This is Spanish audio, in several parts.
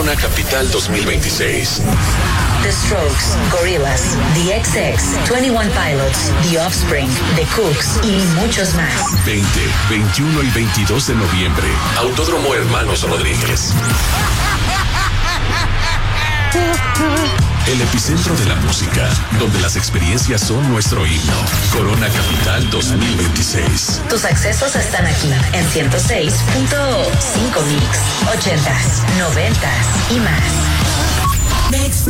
Corona Capital 2026. The Strokes, Gorillaz, The XX, 21 Pilots, The Offspring, The Cooks y muchos más. 20, 21 y 22 de noviembre. Autódromo Hermanos Rodríguez. El epicentro de la música, donde las experiencias son nuestro himno. Corona Capital 2026. Tus accesos están aquí en 106.5 Mix, 80s, 90s y más. Mix.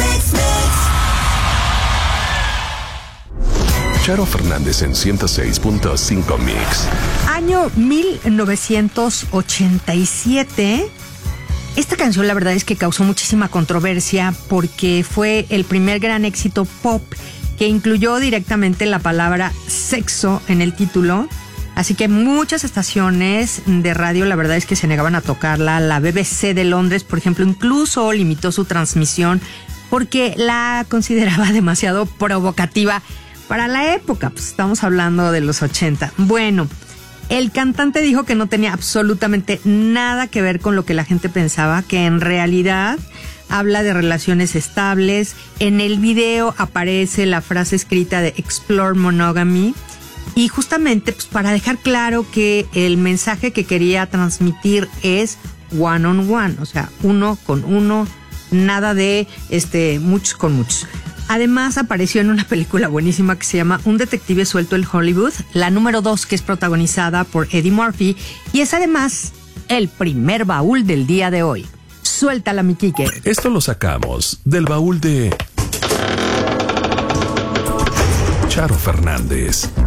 Charo Fernández en 106.5 Mix. Año 1987. Esta canción la verdad es que causó muchísima controversia porque fue el primer gran éxito pop que incluyó directamente la palabra sexo en el título. Así que muchas estaciones de radio la verdad es que se negaban a tocarla. La BBC de Londres, por ejemplo, incluso limitó su transmisión porque la consideraba demasiado provocativa para la época. Pues estamos hablando de los 80. Bueno, el cantante dijo que no tenía absolutamente nada que ver con lo que la gente pensaba, que en realidad habla de relaciones estables. En el video aparece la frase escrita de Explore Monogamy y justamente pues para dejar claro que el mensaje que quería transmitir es one on one, o sea, uno con uno, nada de muchos con muchos. Además apareció en una película buenísima que se llama Un detective suelto en Hollywood, la número 2, que es protagonizada por Eddie Murphy y es además el primer baúl del día de hoy. Suéltala, mi Quique. Esto lo sacamos del baúl de Charo Fernández.